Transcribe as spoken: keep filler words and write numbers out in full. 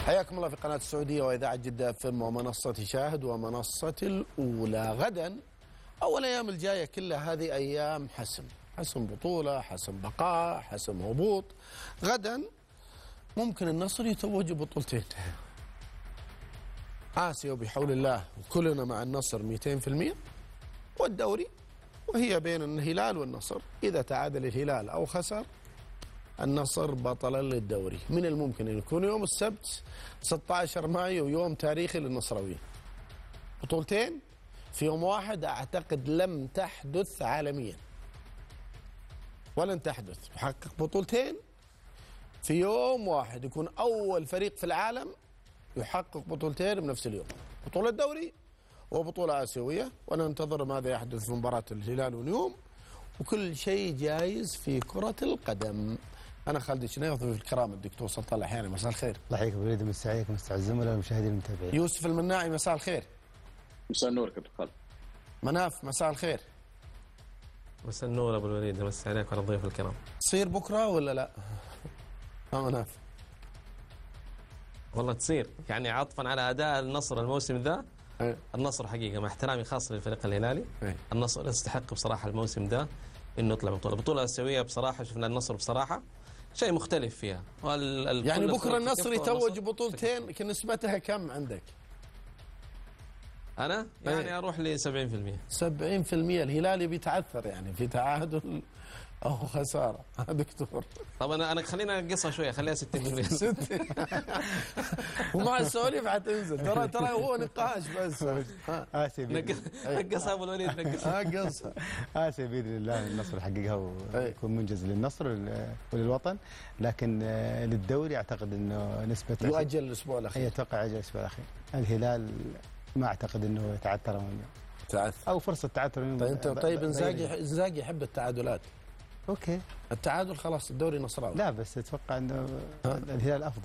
حياكم الله في قناة السعودية وإذاعة جدة اف ام ومنصة شاهد ومنصة الأولى. غدا أول أيام الجاية كلها هذه أيام حسم، حسم بطولة، حسم بقاء، حسم هبوط. غدا ممكن النصر يتوج ببطولتين، آسيا وبحول الله وكلنا مع النصر مئتين في المئة، والدوري وهي بين الهلال والنصر. إذا تعادل الهلال أو خسر النصر بطلا للدوري. من الممكن أن يكون يوم السبت ستة عشر مايو يوم تاريخي للنصراويين. بطولتين في يوم واحد أعتقد لم تحدث عالميا، ولن تحدث. يحقق بطولتين في يوم واحد، يكون أول فريق في العالم يحقق بطولتين بنفس اليوم، بطولة دوري وبطولة آسيوية. وننتظر ماذا يحدث في مباراة الهلال ونيوم، وكل شيء جايز في كرة القدم. أنا خالد الشنيعي وضيوف الكرام الدكتور سلطان الأحياني، مساء الخير. الله يحييك وليد، مساء عليكم مساء الزملاء والمشاهدين المتابعين. يوسف المناعي مساء الخير. مساء النور كابتن خالد. مناف مساء الخير. مساء النور ابو الوليد، مساء عليك وعلى الضيوف الكرام. تصير بكره ولا لا؟ ها مناف؟ والله تصير، يعني عطفا على اداء النصر الموسم ذا. أيه. النصر حقيقه مع احترامي خاص للفريق الهلالي، أيه. النصر يستحق بصراحه الموسم ذا انه يطلع بطوله بطوله اسيويه. بصراحه شفنا النصر بصراحه شيء مختلف فيها. وال... يعني بكره النصر يتوج بطولتين، نسبتها كم عندك؟ انا يعني أيه. اروح ل سبعين في المئة. سبعين في المئة. الهلالي بيتعثر يعني في تعادل او خساره دكتور. طب انا انا خلينا نقصها شويه، خليها ستين في المئة. ستة ومع السواليف حتنزل. ترى ترى هو نقاش بس. آسيا نقص نقص ابو الوليد، نقص نقصها. آسيا باذن الله النصر يحققها ويكون منجز للنصر وللوطن، لكن للدوري اعتقد انه نسبة يؤجل الاسبوع الاخير. يتوقع يؤجل الاسبوع الاخير. الهلال ما اعتقد انه يتعثر تعثر او فرصه تعثر. طيب انت طيب انزاجي انزاجي يحب التعادلات. اوكي التعادل خلاص الدوري نصراوي. لا بس اتوقع انه الهلال افضل.